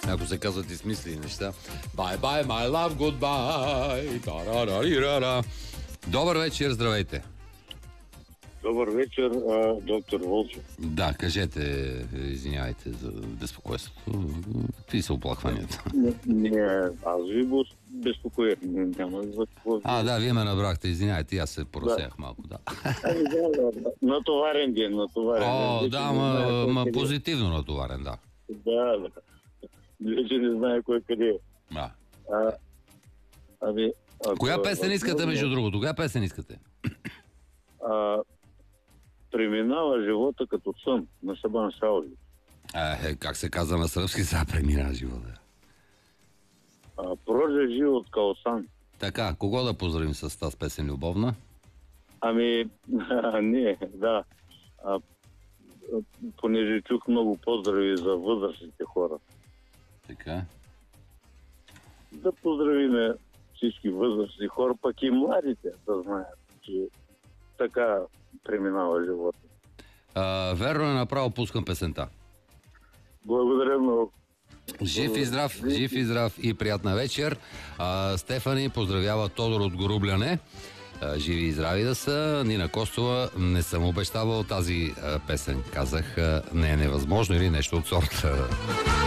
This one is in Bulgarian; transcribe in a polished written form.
Ако се казват и смислени неща. Bye bye, my love, goodbye. Тарарарирара. Добър вечер, здравейте. Добър вечер, доктор Волчев. Да, кажете, извинявайте за безпокойството. Какви са оплакванията? Не, аз ви безпокоя. Няма за какво. Да, вие ме набрахте, извинявайте, аз се поразсеях малко, да. Да. Натоварен ден, натоварен. Ма позитивно натоварен, да. Да. Вече не знае кой къде е. Да. Коя песен искате, между другото? Коя песен искате? Преминава живота като сън на Сабан Шаули. Как се казва на сръбски, сега преминава живота. Прожи живот као сан. Така, кого да поздравим с тази песен любовна? Не, да. Понеже чух много поздрави за възрастните хора. Така. Да поздравиме всички възрастни хора, пък и младите да знаят, че така преминава живота. Верно е, направо пускам песента. Благодаря много. Жив и здрав и приятна вечер. Стефани поздравява Тодор от Горубляне. Живи и здрави да са. Нина Костова, не съм обещавал тази песен. Казах, не е невъзможно или нещо от сорта.